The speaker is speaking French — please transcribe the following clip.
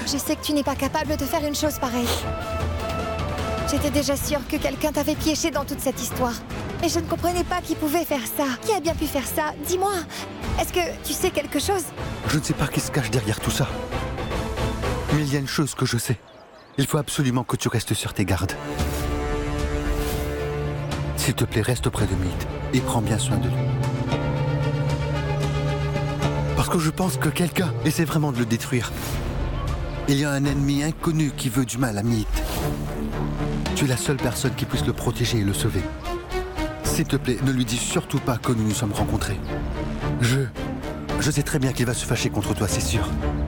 Je sais que tu n'es pas capable de faire une chose pareille. J'étais déjà sûre que quelqu'un t'avait piégé dans toute cette histoire. Mais je ne comprenais pas qui pouvait faire ça. Qui a bien pu faire ça? Dis-moi, est-ce que tu sais quelque chose? Je ne sais pas qui se cache derrière tout ça. Mais il y a une chose que je sais. Il faut absolument que tu restes sur tes gardes. S'il te plaît, reste près de Mead et prends bien soin de lui. Parce que je pense que quelqu'un essaie vraiment de le détruire. Il y a un ennemi inconnu qui veut du mal à Mead. Tu es la seule personne qui puisse le protéger et le sauver. S'il te plaît, ne lui dis surtout pas que nous nous sommes rencontrés. Je sais très bien qu'il va se fâcher contre toi, c'est sûr.